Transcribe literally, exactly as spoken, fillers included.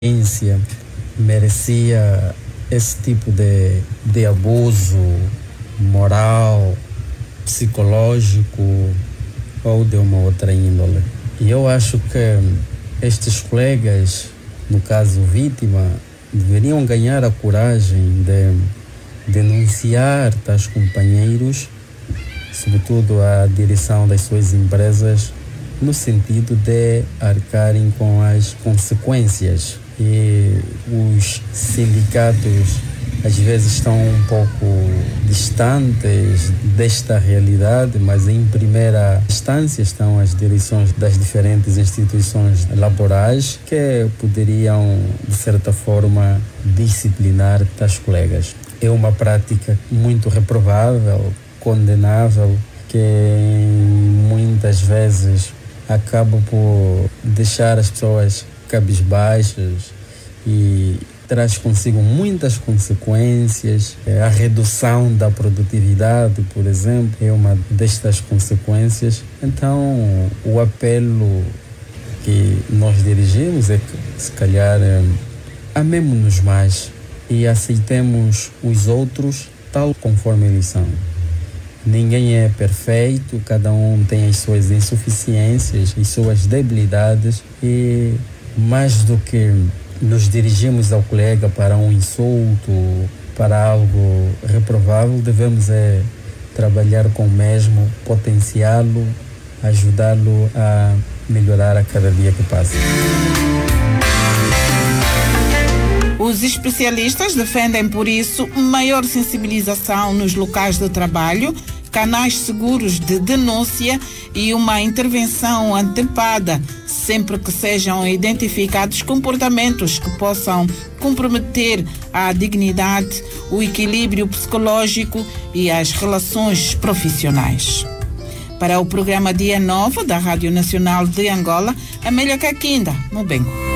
merecia esse tipo de, de abuso moral, psicológico ou de uma outra índole. E eu acho que estes colegas, no caso vítima, deveriam ganhar a coragem de denunciar tais companheiros, sobretudo a direção das suas empresas, no sentido de arcarem com as consequências. E os sindicatos às vezes estão um pouco distantes desta realidade, mas em primeira instância estão as direções das diferentes instituições laborais que poderiam, de certa forma, disciplinar tais colegas. É uma prática muito reprovável, condenável, que muitas vezes acaba por deixar as pessoas cabisbaixas e traz consigo muitas consequências. A redução da produtividade, por exemplo, é uma destas consequências. Então, o apelo que nós dirigimos é que, se calhar, amemo-nos mais e aceitemos os outros tal conforme eles são. Ninguém é perfeito, cada um tem as suas insuficiências, as suas debilidades, e mais do que nos dirigimos ao colega para um insulto, para algo reprovável, devemos é trabalhar com o mesmo, potenciá-lo, ajudá-lo a melhorar a cada dia que passa. Os especialistas defendem, por isso, maior sensibilização nos locais de trabalho, canais seguros de denúncia e uma intervenção antecipada sempre que sejam identificados comportamentos que possam comprometer a dignidade, o equilíbrio psicológico e as relações profissionais. Para o programa Dia Nova da Rádio Nacional de Angola, Amélia Caquinda, Mubengo.